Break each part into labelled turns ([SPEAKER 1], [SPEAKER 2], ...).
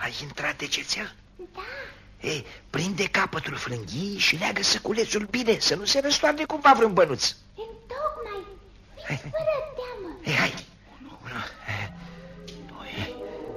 [SPEAKER 1] Ai intrat de cețel?
[SPEAKER 2] Da.
[SPEAKER 1] Ei, prinde capătul frânghiei și leagă săculețul bine, să nu se răstoarne cumva vreun bănuț.
[SPEAKER 2] Întocmai. Fiți fără teamă.
[SPEAKER 1] Ei, hai. 1, 2.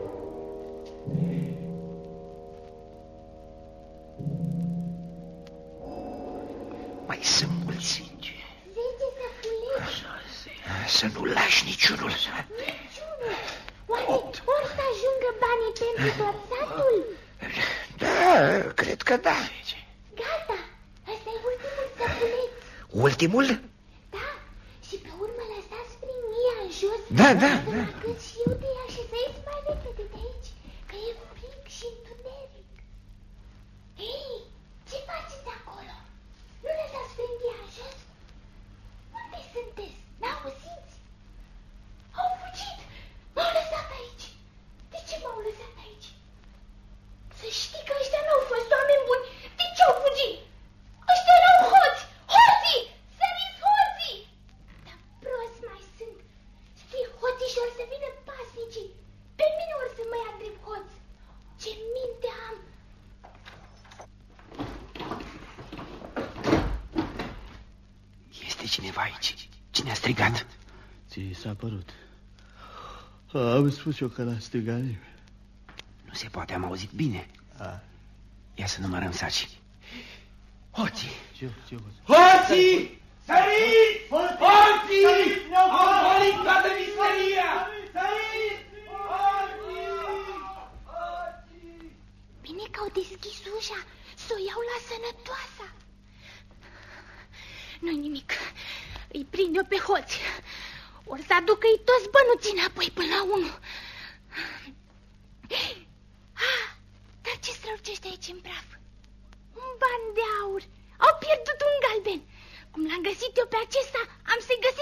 [SPEAKER 1] Mai sunt mulți.
[SPEAKER 2] 10 săculeți.
[SPEAKER 1] Să nu lași niciunul.
[SPEAKER 2] Niciunul. Oare ori să ajungă banii pentru tot satul?
[SPEAKER 1] Da, cred că da.
[SPEAKER 2] Gata, ăsta e ultimul săculeț.
[SPEAKER 1] Ultimul?
[SPEAKER 2] Da, și pe urmă lăsați frânghiea în jos.
[SPEAKER 1] Da.
[SPEAKER 2] Cât și eu de ea și să ies mai repede de aici, că e frig și întuneric. Ei, ce faceți acolo? Nu lăsați frânghia în jos? Unde sunteți? N-auziți? Au fugit! M-au lăsat aici! De ce m-au lăsat aici? Să știi că ăștia n-au fost oameni buni! De ce au fugit? Ăștia erau hoți! Hoții! Săriți hoții! Dar prost mai sunt! Știi, hoții și or să vină pasnicii! Pe mine or să mă ia drept hoț! Ce minte am!
[SPEAKER 1] Este cineva aici. Cine a strigat?
[SPEAKER 3] Ți s-a părut. Am spus eu că l-a strigat nimeni.
[SPEAKER 1] Nu se poate, am auzit bine. Ia să numărăm saci. Hoții!
[SPEAKER 4] Hoții! Săriți! Hoții! Au golit toată misteria! Săriți!
[SPEAKER 2] Bine că au deschis ușa, să o iau la sănătoasa. Nu-i nimic, îi prind eu pe hoți. Or să aducă-i toți bănuții înapoi până la 1. Dar ce strălucește aici în praf? Un ban de aur. Au pierdut un galben. Cum l-am găsit eu pe acesta, am să-i găsesc